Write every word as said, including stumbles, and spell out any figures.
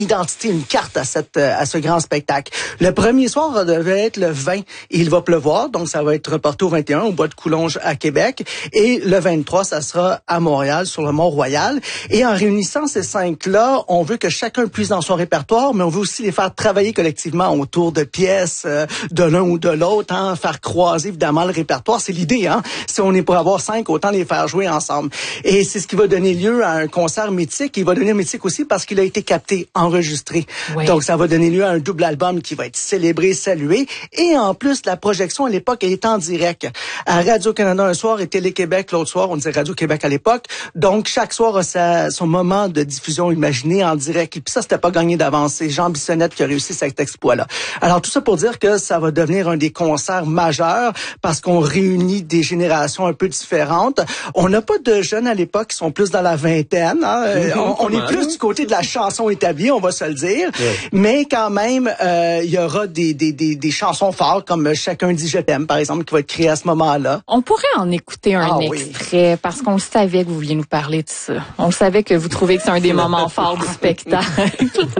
identité, une carte à cette à ce grand spectacle. Le premier soir devait être le vingt et il va pleuvoir, donc ça va être reporté au vingt et un au Bois de Coulonges à Québec et le vingt-trois ça sera à Montréal sur le Mont-Royal. Et en réunissant ces cinq-là, on veut que chacun puisse dans son répertoire, mais on veut aussi les faire travailler collectivement autour de pièces euh, de l'un ou de l'autre, hein, faire croiser évidemment le répertoire, c'est l'idée, hein. Si on est pour avoir cinq, autant les faire jouer ensemble. Et c'est ce qui va donner lieu à un concert mythique. Il va devenir mythique aussi parce qu'il a été capté en enregistré. Oui. Donc, ça va donner lieu à un double album qui va être célébré, salué. Et en plus, la projection à l'époque, elle est en direct. À Radio-Canada un soir et Télé-Québec l'autre soir. On disait Radio-Québec à l'époque. Donc, chaque soir a sa, son moment de diffusion imaginé en direct. Et puis ça, c'était pas gagné d'avance. C'est Jean Bissonnette qui a réussi cet exploit-là. Alors, tout ça pour dire que ça va devenir un des concerts majeurs parce qu'on réunit des générations un peu différentes. On n'a pas de jeunes à l'époque qui sont plus dans la vingtaine. Hein. Mmh, on, on est plus du côté de la chanson établie. On va se le dire, oui. Mais quand même, euh, il y aura des, des, des, des chansons fortes comme Chacun dit je t'aime, par exemple, qui va être créée à ce moment-là. On pourrait en écouter un ah, extrait, oui. Parce qu'on le savait que vous vouliez nous parler de ça. On le savait que vous trouvez que c'est un des moments forts du spectacle.